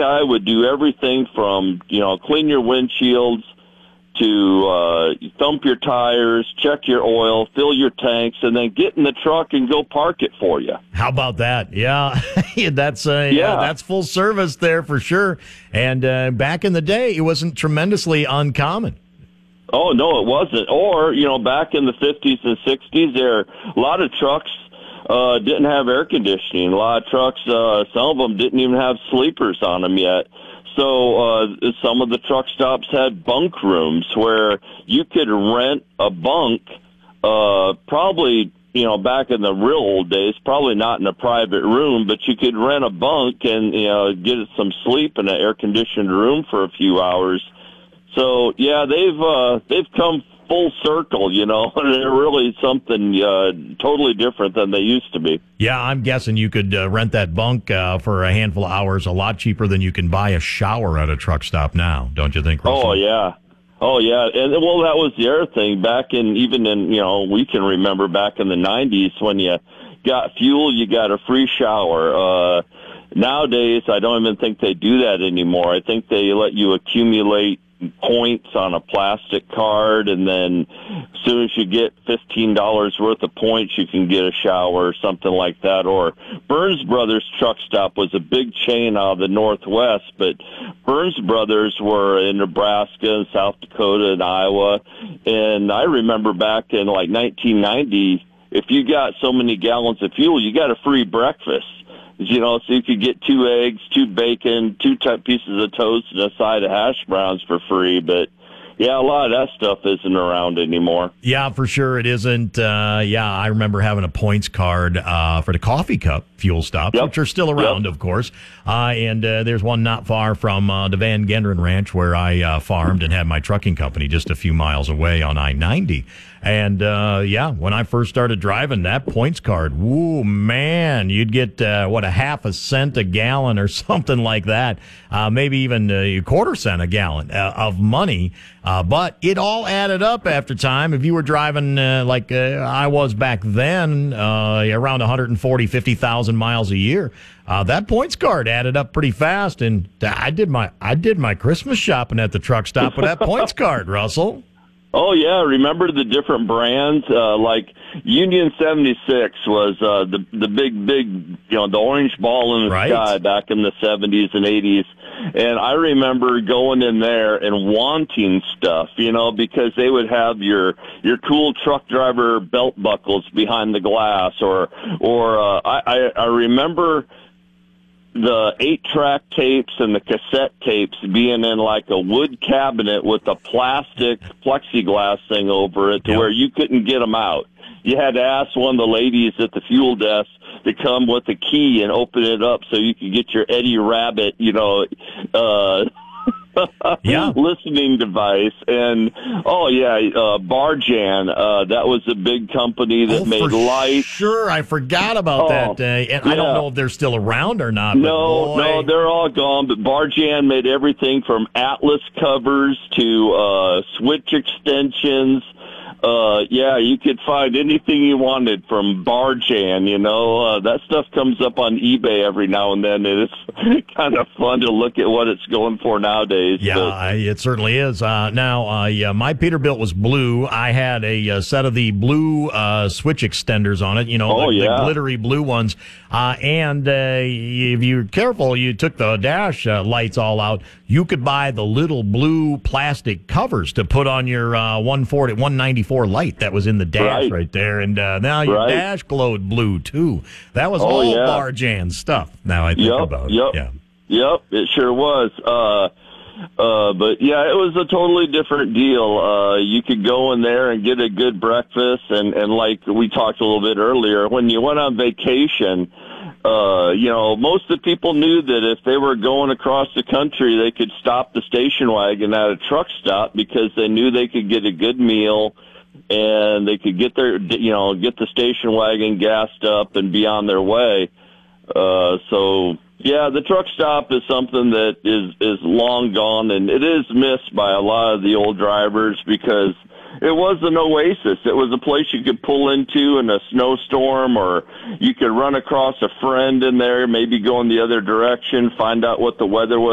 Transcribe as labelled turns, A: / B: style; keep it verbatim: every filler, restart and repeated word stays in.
A: guy would do everything from, you know, clean your windshields to uh, thump your tires, check your oil, fill your tanks, and then get in the truck and go park it for you.
B: How about that? Yeah, that's uh,
A: yeah.
B: Uh, that's full service there for sure. And uh, back in the day, it wasn't tremendously uncommon.
A: Oh, no, it wasn't. Or, you know, back in the fifties and sixties, there a lot of trucks uh, didn't have air conditioning. A lot of trucks, uh, some of them didn't even have sleepers on them yet. So uh, some of the truck stops had bunk rooms where you could rent a bunk, uh, probably, you know, back in the real old days, probably not in a private room, but you could rent a bunk and, you know, get some sleep in an air-conditioned room for a few hours. So, yeah, they've uh, they've come full circle, you know. They're really something uh, totally different than they used to be.
B: Yeah, I'm guessing you could uh, rent that bunk uh, for a handful of hours a lot cheaper than you can buy a shower at a truck stop now, don't you think, Russell?
A: Oh, yeah. Oh, yeah. And, well, that was the other thing. Back in, even in, you know, we can remember back in the nineties when you got fuel, you got a free shower. Uh, nowadays, I don't even think they do that anymore. I think they let you accumulate points on a plastic card, and then as soon as you get fifteen dollars worth of points, you can get a shower or something like that. Or Burns Brothers Truck Stop was a big chain out of the Northwest, but Burns Brothers were in Nebraska and South Dakota and Iowa. And I remember back in like nineteen ninety, if you got so many gallons of fuel, you got a free breakfast. You know, so you could get two eggs, two bacon, two type pieces of toast, and a side of hash browns for free. But, yeah, a lot of that stuff isn't around anymore.
B: Yeah, for sure it isn't. Uh, yeah, I remember having a points card uh, for the coffee cup fuel stops,
A: yep.
B: which are still around, yep. of course. Uh, and uh, there's one not far from uh, the Van Genderen Ranch where I uh, farmed and had my trucking company just a few miles away on I ninety. And, uh, yeah, when I first started driving, that points card, woo, man, you'd get, uh, what, a half a cent a gallon or something like that, uh, maybe even a quarter cent a gallon uh, of money. Uh, but it all added up after time. If you were driving uh, like uh, I was back then, uh, around one hundred forty, fifty thousand miles a year, uh, that points card added up pretty fast. And I did my I did my Christmas shopping at the truck stop with that points card, Russell.
A: Oh, yeah. Remember the different brands? Uh, like Union seventy-six was uh, the the big, big, you know, the orange ball in the
B: right.
A: sky back in the seventies and eighties. And I remember going in there and wanting stuff, you know, because they would have your your cool truck driver belt buckles behind the glass. Or, or uh, I, I, I remember the eight-track tapes and the cassette tapes being in like a wood cabinet with a plastic plexiglass thing over it to
B: yep.
A: where you couldn't get them out. You had to ask one of the ladies at the fuel desk to come with a key and open it up so you could get your Eddie Rabbit, you know, uh,
B: yeah.
A: listening device. And, oh, yeah, uh, Barjan, uh, that was a big company that
B: oh,
A: made
B: for
A: lights.
B: Sure, I forgot about
A: oh,
B: that. Uh, and
A: yeah.
B: I don't know if they're still around or not.
A: No,
B: but boy.
A: no, they're all gone. But Barjan made everything from Atlas covers to uh, switch extensions. Uh, yeah, you could find anything you wanted from Barjan, you know. Uh, that stuff comes up on eBay every now and then, and it's kind of fun to look at what it's going for nowadays.
B: Yeah,
A: but.
B: it certainly is. Uh, now, uh, yeah, my Peterbilt was blue. I had a, a set of the blue uh, switch extenders on it, you know,
A: oh,
B: the,
A: yeah.
B: the glittery blue ones. Uh, and uh, if you're careful, you took the dash uh, lights all out, you could buy the little blue plastic covers to put on your uh, one forty, one ninety-four light that was in the dash right, right there. And uh, now your
A: right.
B: dash glowed blue, too. That was
A: oh,
B: all
A: yeah.
B: Barjan stuff, now I think
A: yep,
B: about
A: yep.
B: it. Yeah.
A: Yep, it sure was. Uh, uh, but, yeah, it was a totally different deal. Uh, you could go in there and get a good breakfast. And, and like we talked a little bit earlier, when you went on vacation, uh, you know, most of the people knew that if they were going across the country, they could stop the station wagon at a truck stop because they knew they could get a good meal and they could get their, you know, get the station wagon gassed up and be on their way. Uh, so, yeah, the truck stop is something that is, is long gone, and it is missed by a lot of the old drivers because it was an oasis. It was a place you could pull into in a snowstorm, or you could run across a friend in there, maybe go in the other direction, find out what the weather was